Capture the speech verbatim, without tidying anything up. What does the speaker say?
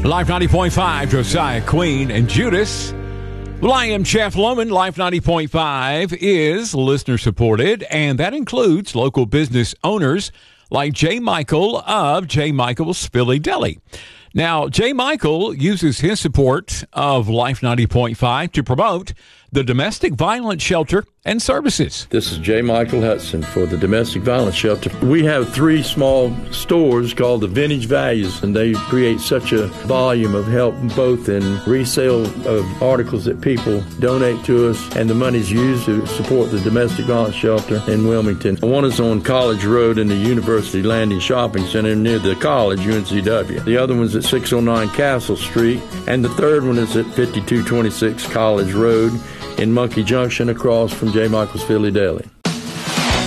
Life ninety point five, Josiah Queen and Judas. Well, I am Jeff Loman. Life ninety point five is listener-supported, and that includes local business owners like J. Michael of J. Michael's Philly Deli. Now, J. Michael uses his support of Life ninety point five to promote the domestic violence shelter and services. This is J. Michael Hudson for the Domestic Violence Shelter. We have three small stores called the Vintage Values, and they create such a volume of help both in resale of articles that people donate to us, and the money's used to support the Domestic Violence Shelter in Wilmington. One is on College Road in the University Landing Shopping Center near the college, U N C W. The other one's at six oh nine Castle Street, and the third one is at fifty-two twenty-six College Road in Monkey Junction across from J. Michael's Philly Deli.